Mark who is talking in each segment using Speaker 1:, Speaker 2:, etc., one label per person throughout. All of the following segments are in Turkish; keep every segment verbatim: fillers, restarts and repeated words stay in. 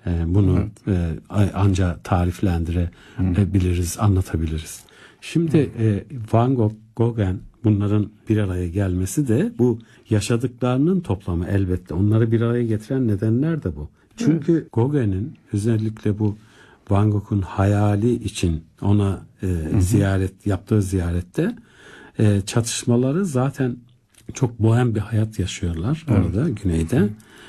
Speaker 1: e, bunu evet. e, anca tariflendirebiliriz, anlatabiliriz. Şimdi e, Van Gogh, Gauguin bunların bir araya gelmesi de bu yaşadıklarının toplamı elbette. Onları bir araya getiren nedenler de bu. Çünkü evet. Gauguin'in özellikle bu Van Gogh'un hayali için ona e, hı hı. ziyaret yaptığı ziyarette e, çatışmaları zaten çok bohem bir hayat yaşıyorlar evet. orada güneyde.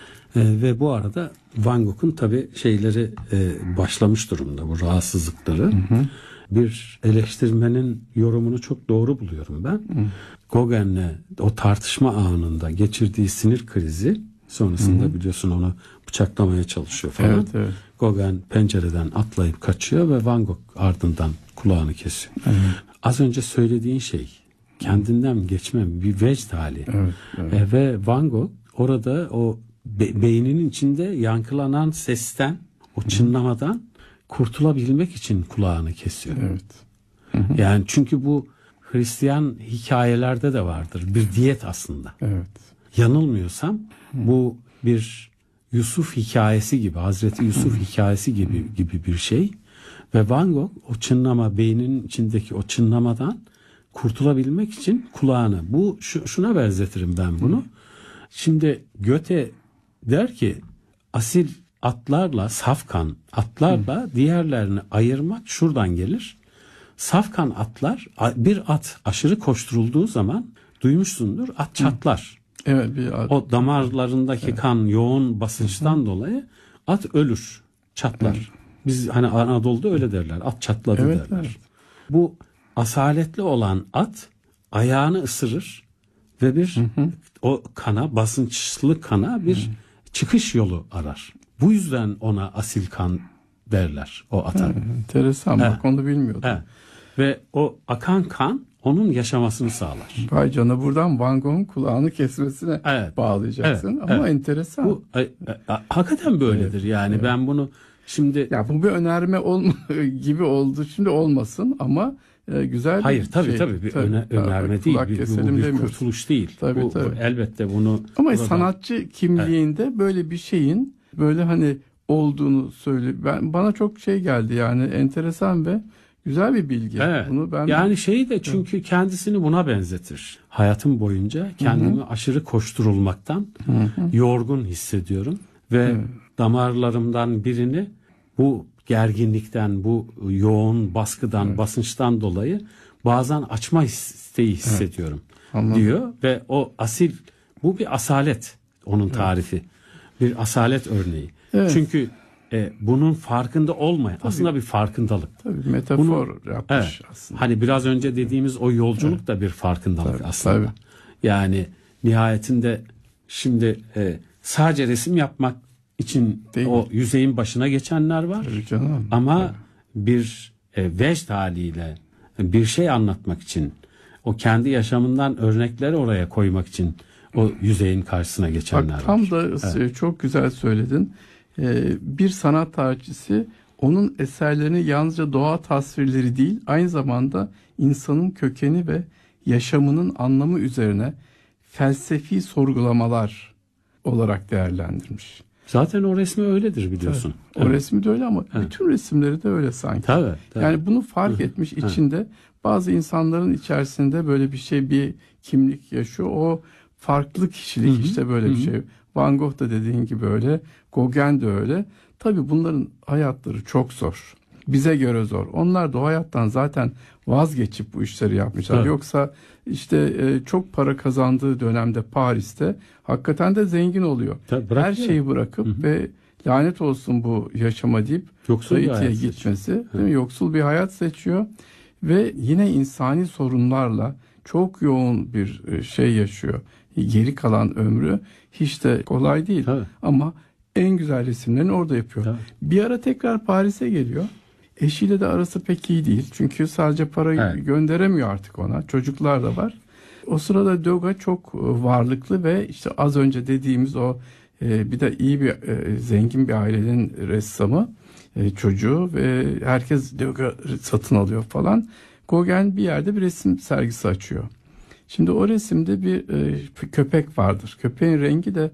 Speaker 1: E, ve bu arada Van Gogh'un tabii şeyleri e, başlamış durumda, bu rahatsızlıkları. Hı hı. Bir eleştirmenin yorumunu çok doğru buluyorum ben. Hı. Gauguin'le o tartışma anında geçirdiği sinir krizi sonrasında hı hı. biliyorsun onu bıçaklamaya çalışıyor falan. Evet, evet. Gauguin pencereden atlayıp kaçıyor ve Van Gogh ardından kulağını kesiyor. Evet. Az önce söylediğin şey kendinden geçme bir vecd hali. Evet, evet. E, ve Van Gogh orada o be- beyninin içinde yankılanan sesten, o çınlamadan hı. kurtulabilmek için kulağını kesiyor. Evet. Hı hı. Yani çünkü bu Hristiyan hikayelerde de vardır. Bir diyet aslında. Evet. Yanılmıyorsam hı. bu bir Yusuf hikayesi gibi, Hazreti Yusuf hikayesi gibi gibi bir şey. Ve Van Gogh o çınlama, beyninin içindeki o çınlamadan kurtulabilmek için kulağını, bu şu, şuna benzetirim ben bunu. Şimdi Goethe der ki asil atlarla, safkan atlarla Hı. diğerlerini ayırmak şuradan gelir. Safkan atlar, bir at aşırı koşturulduğu zaman duymuşsundur, at çatlar. Hı. Evet, bir at. O damarlarındaki evet. kan yoğun basınçtan Hı. dolayı at ölür, çatlar. Evet. Biz hani Anadolu'da öyle derler, at çatladı evet, derler. Evet. Bu asaletli olan at ayağını ısırır ve bir hı hı. o kana, basınçlı kana bir hı. çıkış yolu arar. Bu yüzden ona asil kan derler o ata. He,
Speaker 2: enteresan, bak onu bilmiyordum. He.
Speaker 1: Ve o akan kan onun yaşamasını sağlar.
Speaker 2: Vay canına, buradan Van Gogh'un kulağını kesmesine evet. bağlayacaksın evet. ama evet. enteresan.
Speaker 1: Bu a, a, hakikaten böyledir evet. yani evet. ben bunu şimdi...
Speaker 2: Ya bu bir önerme olma, gibi oldu, şimdi olmasın ama e, güzel
Speaker 1: Hayır,
Speaker 2: bir
Speaker 1: tabii,
Speaker 2: şey.
Speaker 1: Tabii tabii bir öne, önerme değil, bir, bu bir kurtuluş değil.
Speaker 2: Tabii,
Speaker 1: bu,
Speaker 2: tabii.
Speaker 1: Bu, elbette bunu...
Speaker 2: Ama
Speaker 1: buradan...
Speaker 2: sanatçı kimliğinde evet. böyle bir şeyin böyle hani olduğunu söyle. Ben bana çok şey geldi yani, enteresan ve güzel bir bilgi.
Speaker 1: Evet.
Speaker 2: Bunu ben
Speaker 1: yani şeyi de çünkü evet. kendisini buna benzetir. Hayatım boyunca kendimi Hı-hı. aşırı koşturulmaktan Hı-hı. yorgun hissediyorum ve Hı-hı. damarlarımdan birini bu gerginlikten, bu yoğun baskıdan, evet. basınçtan dolayı bazen açma isteği hissediyorum evet. diyor ve o asil, bu bir asalet onun tarifi. Evet. Bir asalet örneği. Evet. Çünkü e, bunun farkında olmayan tabii, aslında bir farkındalık.
Speaker 2: Tabii metafor Bunu, yapmış evet, aslında.
Speaker 1: Hani biraz önce dediğimiz o yolculuk evet. da bir farkındalık tabii, aslında. Tabii. Yani nihayetinde şimdi e, sadece resim yapmak için değil o mi? Yüzeyin başına geçenler var.
Speaker 2: Tabii canım.
Speaker 1: Ama
Speaker 2: tabii.
Speaker 1: bir e, vecd haliyle bir şey anlatmak için, o kendi yaşamından örnekleri oraya koymak için o yüzeyin karşısına geçenler
Speaker 2: Bak, tam
Speaker 1: var.
Speaker 2: da evet. çok güzel söyledin. Ee, bir sanat tarihçisi onun eserlerini yalnızca doğa tasvirleri değil, aynı zamanda insanın kökeni ve yaşamının anlamı üzerine felsefi sorgulamalar olarak değerlendirmiş.
Speaker 1: Zaten o resmi öyledir biliyorsun.
Speaker 2: Tabii, o evet. resmi de öyle ama evet. bütün resimleri de öyle sanki.
Speaker 1: Tabii, tabii.
Speaker 2: Yani bunu fark etmiş evet. içinde bazı insanların içerisinde böyle bir şey, bir kimlik yaşıyor. O farklı kişilik Hı-hı. işte böyle Hı-hı. bir şey. Van Gogh da dediğin gibi öyle. Gauguin de öyle. Tabii bunların hayatları çok zor. Bize göre zor. Onlar da o hayattan zaten vazgeçip bu işleri yapmışlar. Evet. Yoksa işte e, çok para kazandığı dönemde Paris'te hakikaten de zengin oluyor. Tabii, her şeyi bırakıp Hı-hı. ve lanet olsun bu yaşama deyip Tahiti'ye gitmesi. Değil mi? Yoksul bir hayat seçiyor. Ve yine insani sorunlarla çok yoğun bir şey yaşıyor. Geri kalan ömrü hiç de kolay değil. Tabii. Ama en güzel resimlerini orada yapıyor. Tabii. Bir ara tekrar Paris'e geliyor. Eşiyle de arası pek iyi değil. Çünkü sadece parayı evet. gönderemiyor artık ona. Çocuklar da var. O sırada Degas çok varlıklı ve işte az önce dediğimiz o e, bir de iyi bir e, zengin bir ailenin ressamı, e, çocuğu ve herkes Degas satın alıyor falan. Gauguin bir yerde bir resim sergisi açıyor. Şimdi o resimde bir e, köpek vardır. Köpeğin rengi de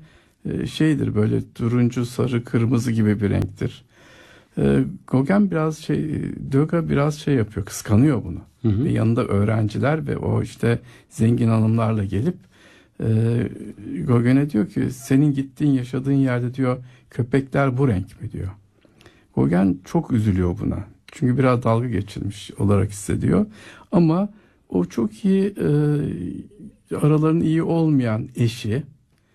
Speaker 2: e, şeydir, böyle turuncu, sarı, kırmızı gibi bir renktir. E, Gauguin biraz şey, Degas biraz şey yapıyor, kıskanıyor bunu. Hı hı. Ve yanında öğrenciler ve o işte zengin hanımlarla gelip e, Gauguin'e diyor ki senin gittiğin, yaşadığın yerde diyor köpekler bu renk mi diyor. Gauguin çok üzülüyor buna. Çünkü biraz dalga geçilmiş olarak hissediyor. Ama o çok iyi, e, aralarının iyi olmayan eşi,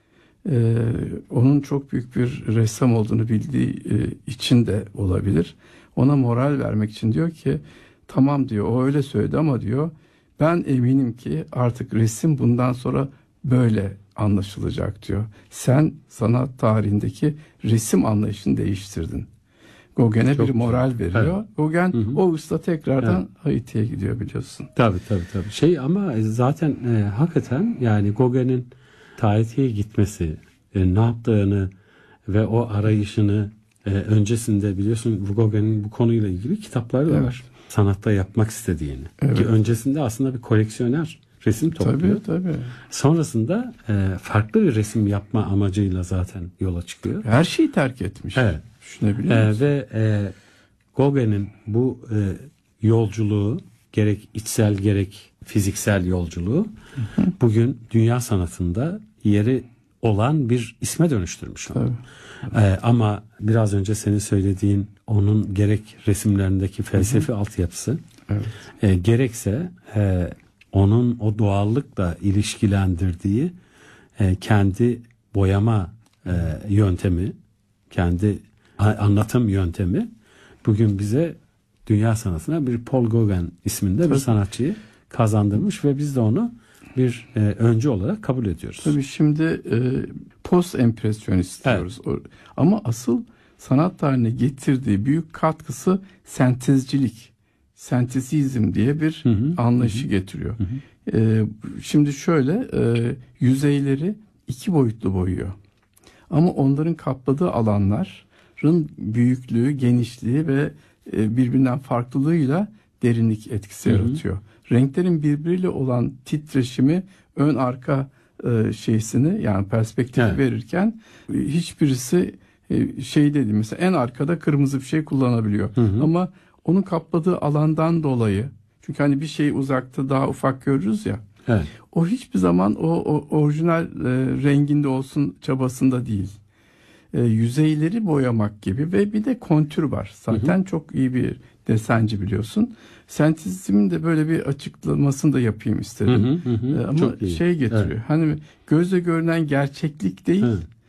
Speaker 2: e, onun çok büyük bir ressam olduğunu bildiği e, için de olabilir. Ona moral vermek için diyor ki tamam diyor, o öyle söyledi ama diyor ben eminim ki artık resim bundan sonra böyle anlaşılacak diyor. Sen sanat tarihindeki resim anlayışını değiştirdin. Gauguin'e bir moral güzel veriyor. Evet. Gauguin hı hı. o usta tekrardan evet. Haiti'ye gidiyor biliyorsun.
Speaker 1: Tabii tabii tabii. Şey ama zaten e, hakikaten yani Gauguin'in Tahiti'ye gitmesi, e, ne yaptığını ve o arayışını e, öncesinde biliyorsun Gauguin'in bu konuyla ilgili kitapları da evet. var. Sanatta yapmak istediğini. Evet. Ki öncesinde aslında bir koleksiyoner resim topluyor.
Speaker 2: Tabii tabii.
Speaker 1: Sonrasında e, farklı bir resim yapma amacıyla zaten yola çıkıyor.
Speaker 2: Her şeyi terk etmiş.
Speaker 1: Evet.
Speaker 2: Düşünebiliyor musun?
Speaker 1: E, ve e, Gauguin'in bu e, yolculuğu gerek içsel gerek fiziksel yolculuğu hı hı. bugün dünya sanatında yeri olan bir isme dönüştürmüş onu. Tabii. E, ama biraz önce senin söylediğin onun gerek resimlerindeki felsefi hı hı. altyapısı evet. e, gerekse e, onun o doğallıkla ilişkilendirdiği e, kendi boyama e, yöntemi, kendi anlatım yöntemi bugün bize dünya sanatına bir Paul Gauguin isminde Tabii. bir sanatçıyı kazandırmış ve biz de onu bir e, öncü olarak kabul ediyoruz.
Speaker 2: Tabii şimdi e, post empresyonist diyoruz. Evet. Ama asıl sanat tarihine getirdiği büyük katkısı sentezcilik, sentezizm diye bir hı hı, anlayışı hı. getiriyor. Hı hı. E, şimdi şöyle e, yüzeyleri iki boyutlu boyuyor. Ama onların kapladığı alanların büyüklüğü, genişliği ve birbirinden farklılığıyla derinlik etkisi hı hı. yaratıyor. Renklerin birbiriyle olan titreşimi ön arka şeysini yani perspektifi evet. verirken hiçbirisi şey değil. Mesela en arkada kırmızı bir şey kullanabiliyor. Hı hı. Ama onun kapladığı alandan dolayı çünkü hani bir şeyi uzakta daha ufak görürüz ya. Evet. O hiçbir zaman o, o orijinal e, renginde olsun çabasında değil. E, yüzeyleri boyamak gibi ve bir de kontür var. Zaten hı hı. çok iyi bir desenci biliyorsun. Sentezizmin de böyle bir açıklamasını da yapayım istedim. Hı hı hı. E, ama çok şey getiriyor. Evet. Hani gözle görünen gerçeklik değil.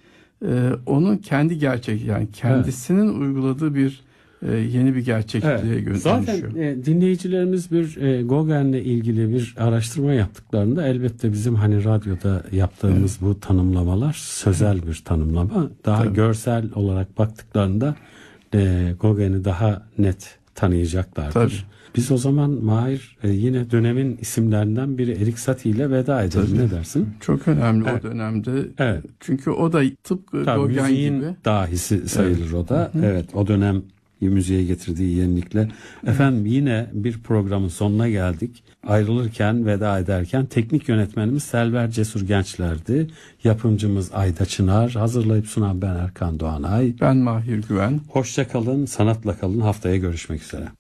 Speaker 2: E, onun kendi gerçek yani kendisinin evet. uyguladığı bir Ee, yeni bir gerçekliğe evet. dönüşüyor.
Speaker 1: Zaten e, dinleyicilerimiz bir e, Gauguin'le ilgili bir araştırma yaptıklarında elbette bizim hani radyoda yaptığımız evet. bu tanımlamalar sözel evet. bir tanımlama. Daha Tabii. görsel olarak baktıklarında e, Gauguin'i daha net tanıyacaklardır. Tabii. Biz o zaman Mahir e, yine dönemin isimlerinden biri Erik Satie ile veda edelim. Tabii. Ne dersin?
Speaker 2: Çok önemli evet. o dönemde. Evet. Çünkü o da tıpkı Tabii, Gauguin gibi.
Speaker 1: Dahisi sayılır evet. o da. Hı-hı. Evet, o dönem müziğe getirdiği yenilikle. Efendim yine bir programın sonuna geldik. Ayrılırken, veda ederken teknik yönetmenimiz Selver Cesur Gençler'di. Yapımcımız Ayda Çınar. Hazırlayıp sunan ben Erkan Doğanay.
Speaker 2: Ben Mahir Güven.
Speaker 1: Hoşça kalın, sanatla kalın. Haftaya görüşmek üzere.